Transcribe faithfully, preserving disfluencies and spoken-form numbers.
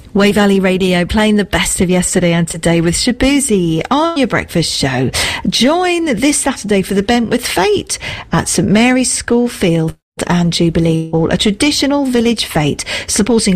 Way Valley Radio, playing the best of yesterday and today with Shaboozey on your breakfast show. Join this Saturday for the Bent with Fate at St Mary's School Field and Jubilee Hall, a traditional village fete supporting